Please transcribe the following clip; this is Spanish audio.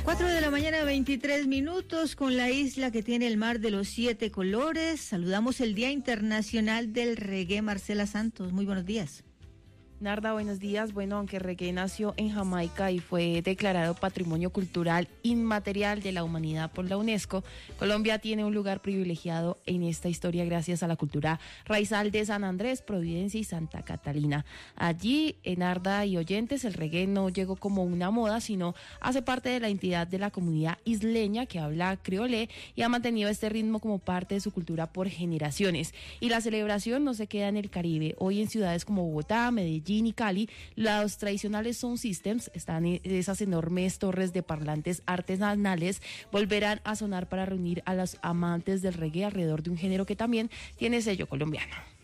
4 de la mañana, 23 minutos, con la isla que tiene el mar de los 7 colores. Saludamos el Día Internacional del Reggae. Marcela Santos, muy buenos días. Narda, buenos días. Bueno, aunque reggae nació en Jamaica y fue declarado Patrimonio Cultural Inmaterial de la Humanidad por la UNESCO, Colombia tiene un lugar privilegiado en esta historia gracias a la cultura raizal de San Andrés, Providencia y Santa Catalina. Allí, en Narda y oyentes, el reggae no llegó como una moda, sino hace parte de la identidad de la comunidad isleña que habla criolé y ha mantenido este ritmo como parte de su cultura por generaciones. Y la celebración no se queda en el Caribe. Hoy en ciudades como Bogotá, Medellín y Cali, los tradicionales sound systems, están esas enormes torres de parlantes artesanales, volverán a sonar para reunir a los amantes del reggae alrededor de un género que también tiene sello colombiano.